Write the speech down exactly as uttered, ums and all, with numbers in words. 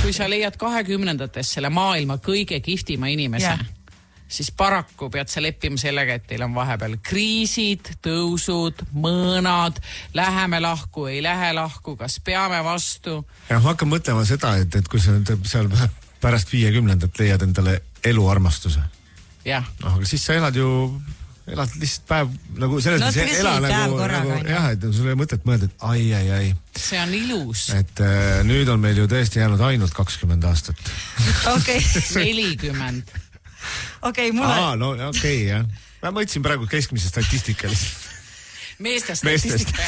kui sa leiad kahekümnendates selle maailma kõige kihvtima inimese, yeah. siis paraku pead sa leppima sellega, et teil on vahepeal kriisid, tõusud, mõõnad, läheme lahku, ei lähe lahku, kas peame vastu. Ja ma hakkan mõtlema seda, et, et kui sa seal pärast viiekümnendat leiad endale eluarmastuse. Jah. No, aga siis sa elad ju, elad lihtsalt päev, nagu selles no, mõttes ela nagu, nagu jah, et sul ei mõtet mõelda, et ai, ai, ai. See on ilus. Et äh, nüüd on meil ju tõesti jäänud ainult kakskümmend aastat. Okei. nelikümmend. Okei, mulle... Aa, no okei, okay, jah. Ma mõtlesin praegu keskmise statistika lihtsalt. Meeste statistika.